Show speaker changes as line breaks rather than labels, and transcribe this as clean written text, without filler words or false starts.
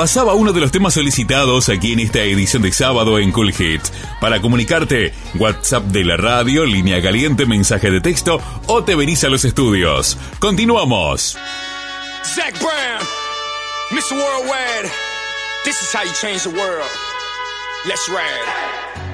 pasaba uno de los temas solicitados aquí en esta edición de sábado en Cool Hits. Para comunicarte, WhatsApp de la radio, línea caliente, mensaje de texto o te venís a los estudios. Continuamos.
Zach Brown, Mr. Worldwide. This is how you change the world. Let's ride.